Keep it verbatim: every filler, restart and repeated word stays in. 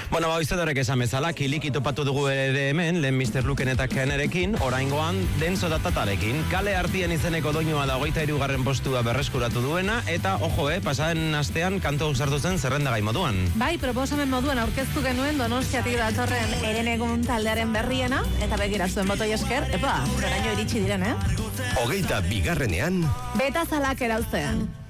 Bueno, ba, izadorek esan bezala, kiliki topatu dugu ere hemen, lehen mister Luken eta Kenerekin, oraingoan Denso Datatarekin. Kale Artien izeneko doinua da hogeita hirugarren postua berreskuratu duena, eta, ojo, eh, pasaren astean kantu sartu zen zerrendagai moduan. Bai, proposamen moduan aurkeztu genuen Donostiatik datorren Herenegun taldearen berriena, eta begira zuen botoi esker, epa, goraino iritsi diren, eh? Hogeita bigarrenean Betazalak erauztean.